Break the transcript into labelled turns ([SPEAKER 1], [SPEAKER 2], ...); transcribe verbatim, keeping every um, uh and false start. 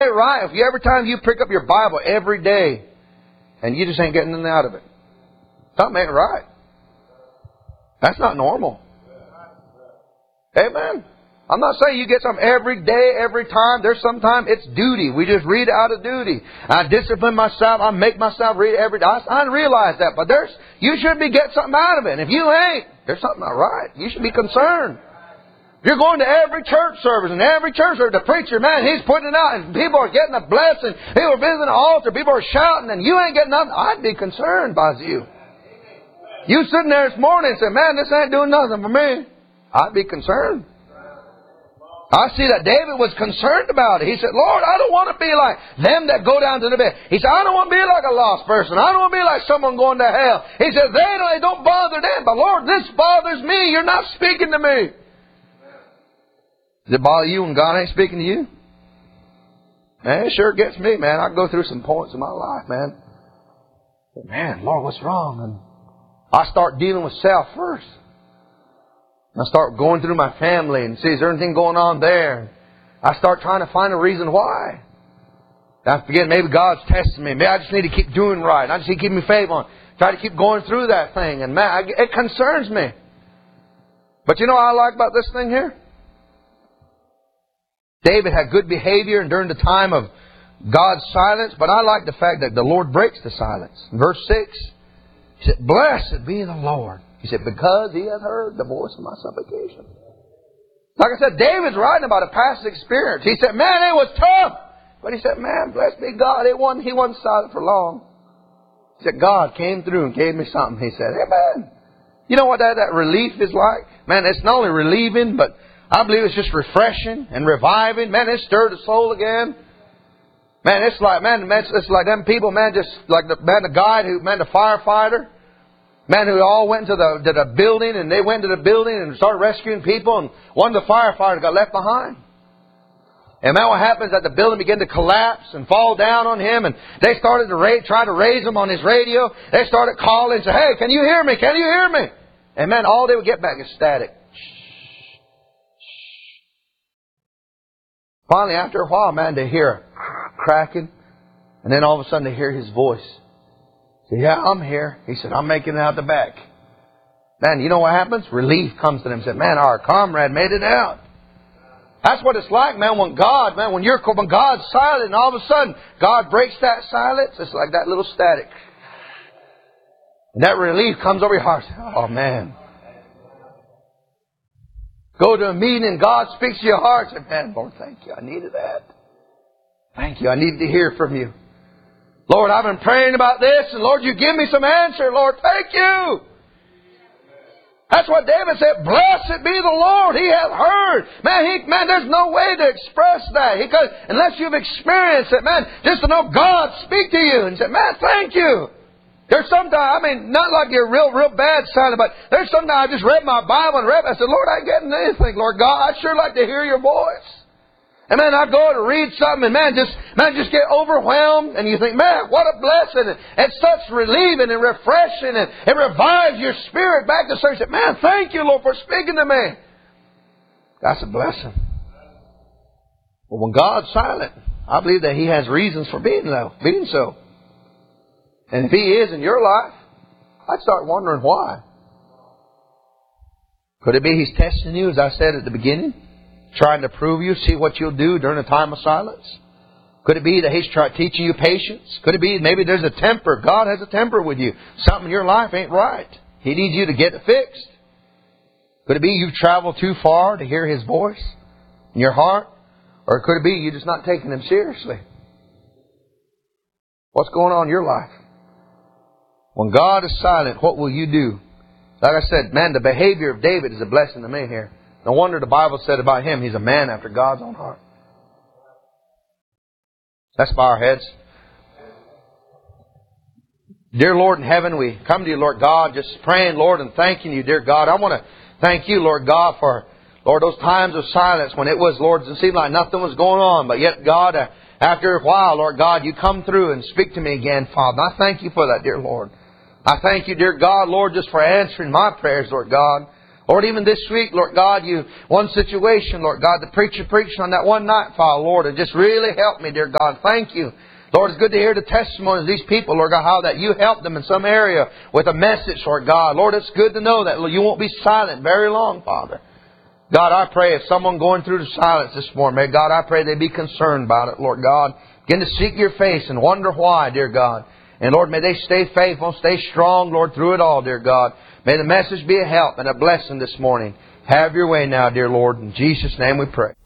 [SPEAKER 1] right if you every time you pick up your Bible every day and you just ain't getting nothing out of it. Something ain't right. That's not normal. Amen. I'm not saying you get something every day, every time. There's sometimes it's duty. We just read out of duty. I discipline myself. I make myself read every day. I, I realize that. But there's you should be getting something out of it. And if you ain't, there's something not right. You should be concerned. You're going to every church service, and every church service, the preacher, man, he's putting it out, and people are getting a blessing. People are visiting the altar. People are shouting, and you ain't getting nothing. I'd be concerned by you. You sitting there this morning and say, man, this ain't doing nothing for me. I'd be concerned. I see that David was concerned about it. He said, Lord, I don't want to be like them that go down to the bed. He said, I don't want to be like a lost person. I don't want to be like someone going to hell. He said, they don't, they don't bother them. But Lord, this bothers me. You're not speaking to me. Does it bother you when God ain't speaking to you? Man, it sure gets me, man. I go through some points in my life, man. But man, Lord, what's wrong? And I start dealing with self first. I start going through my family and see, is there anything going on there? I start trying to find a reason why. I forget, maybe God's testing me. Maybe I just need to keep doing right. I just need to keep me faith on. Try to keep going through that thing. And man, I, it concerns me. But you know what I like about this thing here? David had good behavior and during the time of God's silence. But I like the fact that the Lord breaks the silence. In verse six, He said, blessed be the Lord. He said, because He has heard the voice of my supplication. Like I said, David's writing about a past experience. He said, man, it was tough. But he said, man, blessed be God. It wasn't, he wasn't silent for long. He said, God came through and gave me something. He said, amen. You know what that, that relief is like? Man, it's not only relieving, but I believe it's just refreshing and reviving. Man, it stirred the soul again. Man, it's like, man, it's, it's like them people, man, just like the, man, the guy who, man, the firefighter. Man, who all went to the, to the building, and they went to the building and started rescuing people, and one of the firefighters got left behind. And man, what happens is that the building began to collapse and fall down on him, and they started to raise, try to raise him on his radio. They started calling and say, hey, can you hear me? Can you hear me? And man, all they would get back is static. Finally, after a while, man, they hear a cracking, and then all of a sudden they hear his voice. Yeah, I'm here. He said, I'm making it out the back. Man, you know what happens? Relief comes to them. He said, man, our comrade made it out. That's what it's like, man, when God, man, when you're, when God's silent and all of a sudden God breaks that silence, it's like that little static. And that relief comes over your heart. Oh, man. Go to a meeting and God speaks to your heart. Say, man, Lord, thank you. I needed that. Thank you. I needed to hear from you. Lord, I've been praying about this, and Lord, you give me some answer. Lord, thank you. That's what David said. Blessed be the Lord. He hath heard. Man, he, man, there's no way to express that. Because unless you've experienced it, man, just to know God speak to you and say, man, thank you. There's sometimes, I mean, not like you're real, real bad silent, but there's sometimes I just read my Bible and read, I said, Lord, I ain't getting anything, Lord God. I'd sure like to hear your voice. And man, I go to read something and man, just man, just get overwhelmed. And you think, man, what a blessing. And it's such relieving and refreshing. And it revives your spirit back to say, man, thank you, Lord, for speaking to me. That's a blessing. But when God's silent, I believe that He has reasons for being so. Being so. And if He is in your life, I'd start wondering why. Could it be He's testing you, as I said at the beginning? Trying to prove you, see what you'll do during a time of silence? Could it be that He's trying teaching you patience? Could it be maybe there's a temper? God has a temper with you. Something in your life ain't right. He needs you to get it fixed. Could it be you've traveled too far to hear His voice in your heart? Or could it be you're just not taking Him seriously? What's going on in your life? When God is silent, what will you do? Like I said, man, the behavior of David is a blessing to me here. No wonder the Bible said about him, he's a man after God's own heart. Let's bow our heads. Dear Lord in heaven, we come to you, Lord God, just praying, Lord, and thanking you, dear God. I want to thank you, Lord God, for, Lord, those times of silence when it was, Lord, it seemed like nothing was going on. But yet, God, after a while, Lord God, you come through and speak to me again, Father. I thank you for that, dear Lord. I thank you, dear God, Lord, just for answering my prayers, Lord God. Lord, even this week, Lord God, you, one situation, Lord God, the preacher preached on that one night, Father, Lord, it just really helped me, dear God. Thank you. Lord, it's good to hear the testimonies of these people, Lord God, how that you helped them in some area with a message, Lord God. Lord, it's good to know that you won't be silent very long, Father. God, I pray if someone going through the silence this morning, may God, I pray they be concerned about it, Lord God. Begin to seek your face and wonder why, dear God. And Lord, may they stay faithful, stay strong, Lord, through it all, dear God. May the message be a help and a blessing this morning. Have your way now, dear Lord. In Jesus' name we pray.